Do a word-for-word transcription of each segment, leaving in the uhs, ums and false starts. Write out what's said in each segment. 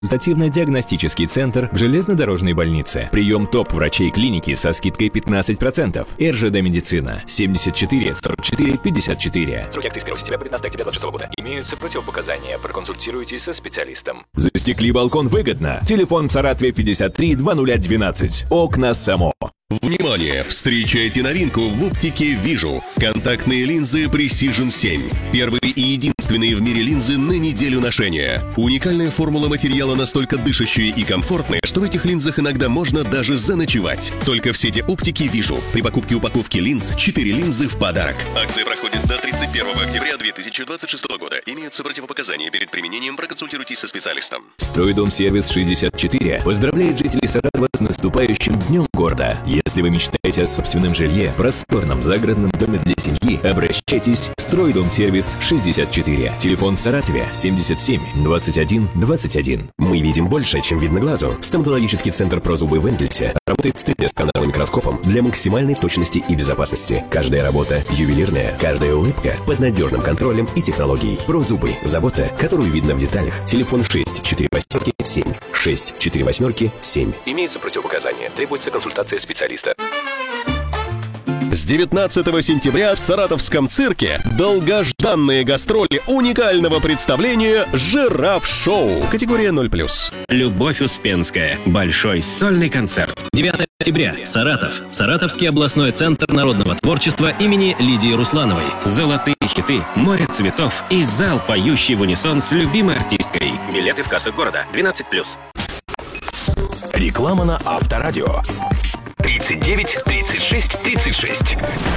Консультативно-диагностический центр в железнодорожной больнице. Прием топ-врачей клиники со скидкой пятнадцать процентов. эр жэ дэ Медицина. семьдесят четыре сорок четыре пятьдесят четыре. Срок акции с первого сентября по пятнадцатое октября двадцать шестого года. Имеются противопоказания. Проконсультируйтесь со специалистом. Застекли балкон выгодно. Телефон в Саратове пятьдесят три двадцать двенадцать. Окна Само. Внимание! Встречайте новинку в оптике Вижу. Контактные линзы Precision семь. Первые и единственные в мире линзы на неделю ношения. Уникальная формула материала настолько дышащая и комфортная, что в этих линзах иногда можно даже заночевать. Только в сети оптики Вижу. При покупке упаковки линз четыре линзы в подарок. Акция проходит до тридцать первого октября две тысячи двадцать шестого года. Имеются противопоказания. Перед применением проконсультируйтесь со специалистом. Стройдомсервис шестьдесят четыре поздравляет жителей Саратова с наступающим Днем города. Если вы мечтаете о собственном жилье, просторном загородном доме для семьи, обращайтесь в Стройдомсервис шестьдесят четыре. Телефон в Саратове семьдесят семь двадцать один двадцать один. Мы видим больше, чем видно глазу. Стоматологический центр «Прозубы» в Энгельсе работает с три дэ-сканерным микроскопом для максимальной точности и безопасности. Каждая работа ювелирная, каждая улыбка под надежным контролем и технологией. «Прозубы» – забота, которую видно в деталях. Телефон шесть четыре восемь семь шесть четыре восемь семь. Имеются противопоказания. Требуется консультация специалиста. С девятнадцатого сентября в Саратовском цирке долгожданные гастроли уникального представления «Жираф-шоу». Категория ноль плюс. Любовь Успенская. Большой сольный концерт. девятого октября. Саратов. Саратовский областной центр народного творчества имени Лидии Руслановой. Золотые хиты, море цветов и зал, поющий в унисон с любимой артисткой. Билеты в кассах города. двенадцать плюс. Реклама на Авторадио. тридцать девять тридцать шесть тридцать шесть.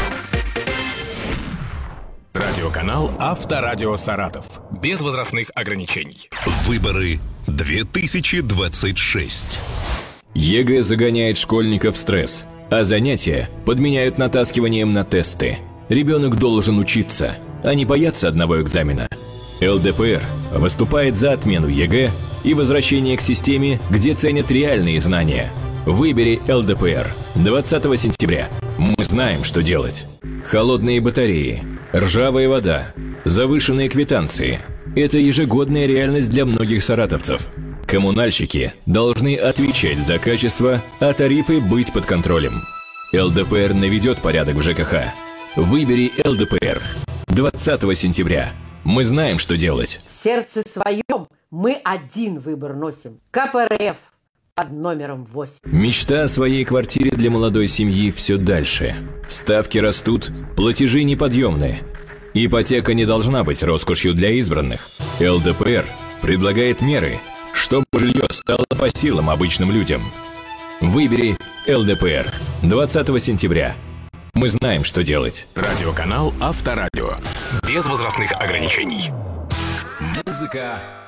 Радиоканал Авторадио Саратов. Без возрастных ограничений. Выборы две тысячи двадцать шесть. ЕГЭ загоняет школьников в стресс, а занятия подменяют натаскиванием на тесты. Ребенок должен учиться, а не бояться одного экзамена. эл дэ пэ эр выступает за отмену ЕГЭ и возвращение к системе, где ценят реальные знания. Выбери эл дэ пэ эр. двадцатого сентября. Мы знаем, что делать. Холодные батареи, ржавая вода, завышенные квитанции – это ежегодная реальность для многих саратовцев. Коммунальщики должны отвечать за качество, а тарифы быть под контролем. эл дэ пэ эр наведет порядок в жэ ка ха. Выбери эл дэ пэ эр. двадцатого сентября. Мы знаем, что делать. В сердце своем мы один выбор носим. ка пэ эр эф. Под номером восемь. Мечта о своей квартире для молодой семьи все дальше. Ставки растут, платежи неподъемны. Ипотека не должна быть роскошью для избранных. эл дэ пэ эр предлагает меры, чтобы жилье стало по силам обычным людям. Выбери эл дэ пэ эр. двадцатого сентября. Мы знаем, что делать. Радиоканал Авторадио. Без возрастных ограничений. Музыка